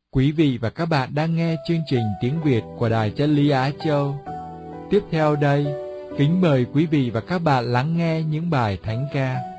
Quý vị và các bạn đang nghe chương trình tiếng Việt của Đài Chân Lý Á Châu. Tiếp theo đây, kính mời quý vị và các bạn lắng nghe những bài thánh ca